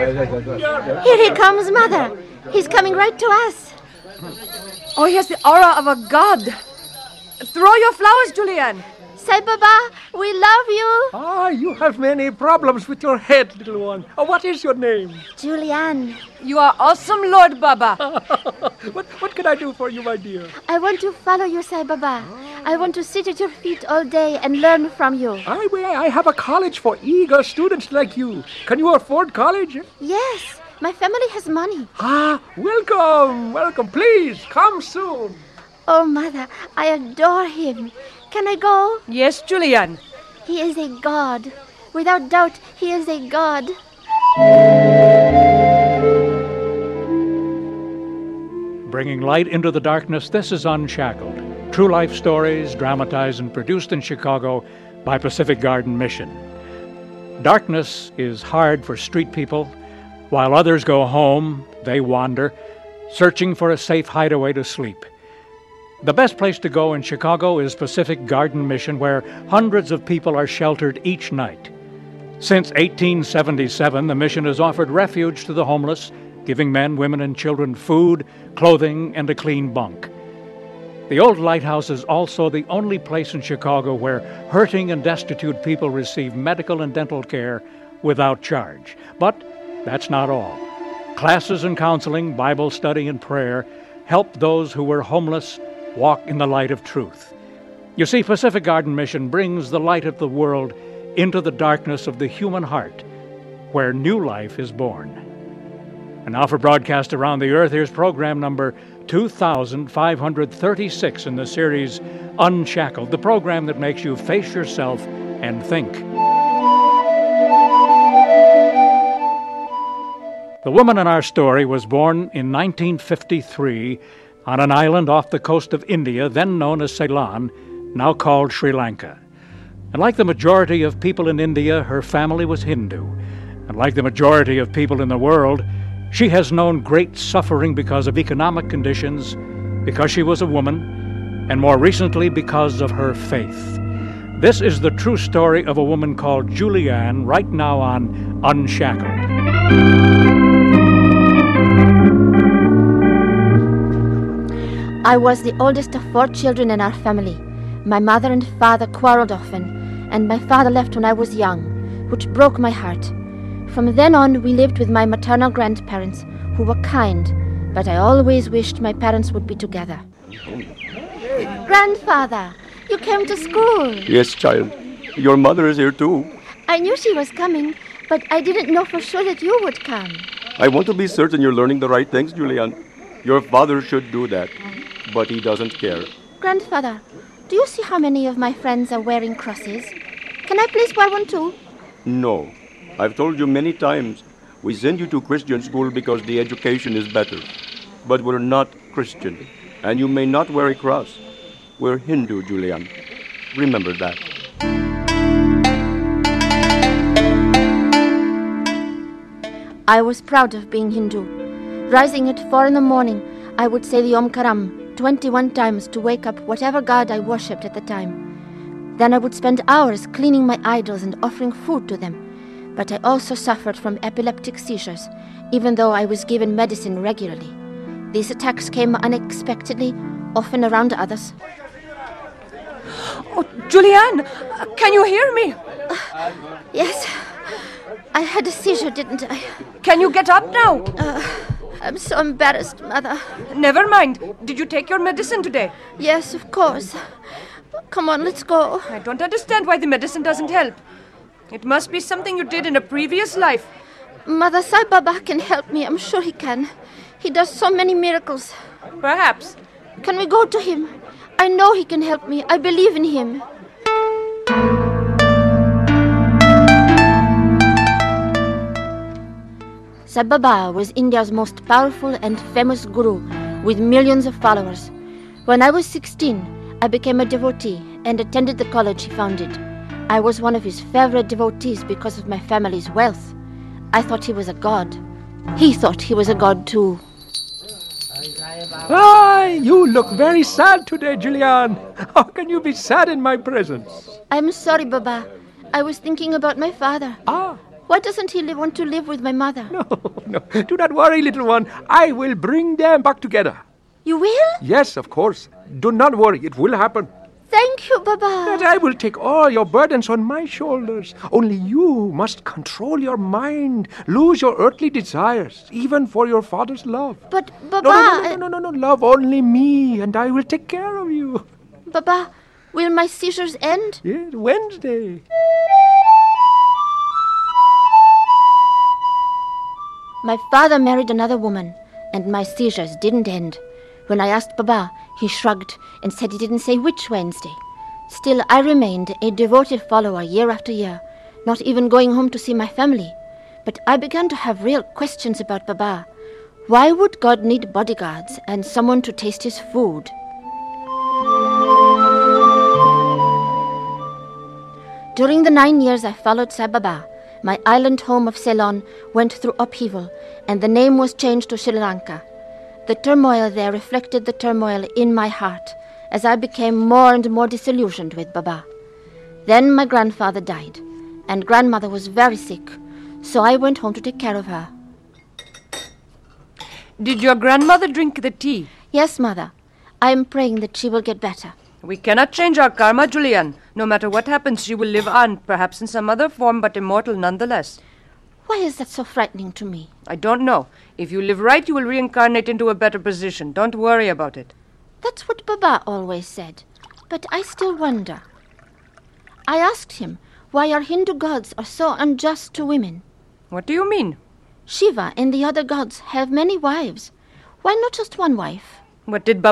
Here he comes, Mother. He's coming right to us. Oh, he has the aura of a god. Throw your flowers, Julian. Sai Baba, we love you. Ah, you have many problems with your head, little one. What is your name? Julian. You are awesome, Lord Baba. What can I do for you, my dear? I want to follow you, Sai Baba. I want to sit at your feet all day and learn from you. I have a college for eager students like you. Can you afford college? Yes, my family has money. Ah, welcome. Please, come soon. Oh, Mother, I adore him. Can I go? Yes, Julian. He is a god. Without doubt, he is a god. Bringing light into the darkness, this is Unshackled. True life stories dramatized and produced in Chicago by Pacific Garden Mission. Darkness is hard for street people. While others go home, they wander, searching for a safe hideaway to sleep. The best place to go in Chicago is Pacific Garden Mission, where hundreds of people are sheltered each night. Since 1877, the mission has offered refuge to the homeless, giving men, women, and children food, clothing, and a clean bunk. The old lighthouse is also the only place in Chicago where hurting and destitute people receive medical and dental care without charge. But that's not all. Classes and counseling, Bible study, and prayer help those who were homeless walk in the light of truth. You see, Pacific Garden Mission brings the light of the world into the darkness of the human heart, where new life is born. And now for broadcast around the earth, here's program number 2536 in the series Unshackled, the program that makes you face yourself and think. The woman in our story was born in 1953 on an island off the coast of India, then known as Ceylon, now called Sri Lanka. And like the majority of people in India, her family was Hindu. And like the majority of people in the world, she has known great suffering because of economic conditions, because she was a woman, and more recently because of her faith. This is the true story of a woman called Julianne, right now on Unshackled. I was the oldest of 4 children in our family. My mother and father quarreled often, and my father left when I was young, which broke my heart. From then on, we lived with my maternal grandparents, who were kind, but I always wished my parents would be together. Grandfather, you came to school. Yes, child. Your mother is here too. I knew she was coming, but I didn't know for sure that you would come. I want to be certain you're learning the right things, Julian. Your father should do that, but he doesn't care. Grandfather, do you see how many of my friends are wearing crosses? Can I please wear one too? No. I've told you many times, we send you to Christian school because the education is better. But we're not Christian, and you may not wear a cross. We're Hindu, Julian. Remember that. I was proud of being Hindu. Rising at 4 a.m, I would say the Om Karam 21 times to wake up whatever god I worshipped at the time. Then I would spend hours cleaning my idols and offering food to them. But I also suffered from epileptic seizures, even though I was given medicine regularly. These attacks came unexpectedly, often around others. Oh, Julianne, can you hear me? Yes, I had a seizure, didn't I? Can you get up now? I'm so embarrassed, Mother. Never mind. Did you take your medicine today? Yes, of course. Come on, let's go. I don't understand why the medicine doesn't help. It must be something you did in a previous life. Mother, Sai Baba can help me. I'm sure he can. He does so many miracles. Perhaps. Can we go to him? I know he can help me. I believe in him. Sai Baba was India's most powerful and famous guru, with millions of followers. When I was 16, I became a devotee and attended the college he founded. I was one of his favorite devotees because of my family's wealth. I thought he was a god. He thought he was a god too. Ah, you look very sad today, Julianne. How can you be sad in my presence? I'm sorry, Baba. I was thinking about my father. Ah, Why doesn't he want to live with my mother? No, do not worry, little one. I will bring them back together. You will? Yes, of course. Do not worry, it will happen. Thank you, But Baba. I will take all your burdens on my shoulders. Only you must control your mind, lose your earthly desires, even for your father's love. But, Baba... No. Love only me, and I will take care of you. Baba, will my seizures end? Yes, Wednesday. My father married another woman, and my seizures didn't end. When I asked Baba, he shrugged and said he didn't say which Wednesday. Still, I remained a devoted follower year after year, not even going home to see my family. But I began to have real questions about Baba. Why would God need bodyguards and someone to taste his food? During the 9 years I followed Sai Baba, my island home of Ceylon went through upheaval, and the name was changed to Sri Lanka. The turmoil there reflected the turmoil in my heart, as I became more and more disillusioned with Baba. Then my grandfather died, and grandmother was very sick, so I went home to take care of her. Did your grandmother drink the tea? Yes, mother. I am praying that she will get better. We cannot change our karma, Julian. No matter what happens, she will live on, perhaps in some other form, but immortal nonetheless. Why is that so frightening to me? I don't know. If you live right, you will reincarnate into a better position. Don't worry about it. That's what Baba always said, but I still wonder. I asked him why our Hindu gods are so unjust to women. What do you mean? Shiva and the other gods have many wives. Why not just one wife? What did